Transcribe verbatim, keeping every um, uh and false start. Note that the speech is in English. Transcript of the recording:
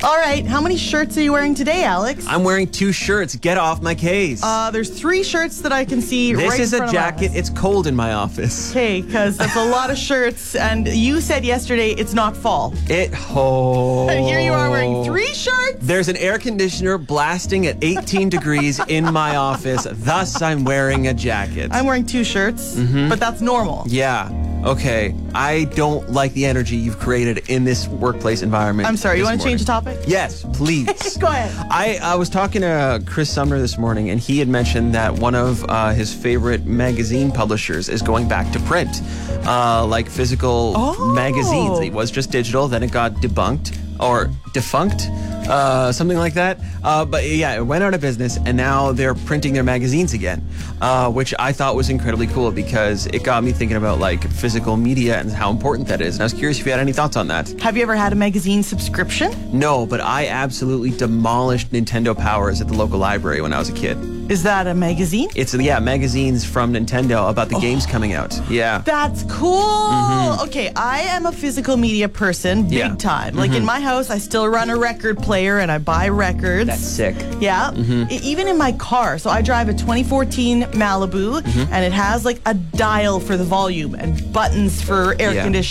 All right, how many shirts are you wearing today, Alex? I'm wearing two shirts. Get off my case. Uh, there's three shirts that I can see this right is in a front jacket. of us. It's cold in my office. Okay, because that's a lot of shirts, and you said yesterday it's not fall. It oh. And here you are wearing three shirts. There's an air conditioner blasting at eighteen degrees in my office. Thus, I'm wearing a jacket. I'm wearing two shirts, mm-hmm. but that's normal. Yeah. Okay. I don't like the energy you've created in this workplace environment. I'm sorry. You want to morning. change the topic? Yes, please. Go ahead. I, I was talking to Chris Sumner this morning, and he had mentioned that one of uh, his favorite magazine publishers is going back to print, uh, like physical oh. magazines. It was just digital, then it got debunked or defunct. Uh, something like that. Uh, but yeah, it went out of business, and now they're printing their magazines again, uh, which I thought was incredibly cool because it got me thinking about like physical media and how important that is. And I was curious if you had any thoughts on that. Have you ever had a magazine subscription? No, but I absolutely demolished Nintendo Powers at the local library when I was a kid. Is that a magazine? It's, yeah, magazines from Nintendo about the oh. games coming out. Yeah. That's cool. Mm-hmm. Okay, I am a physical media person, big yeah. time. Mm-hmm. Like in my house, I still run a record player and I buy records. That's sick. Yeah. Mm-hmm. E- even in my car. So I drive a twenty fourteen Malibu, mm-hmm. and it has like a dial for the volume and buttons for air yeah. conditioning.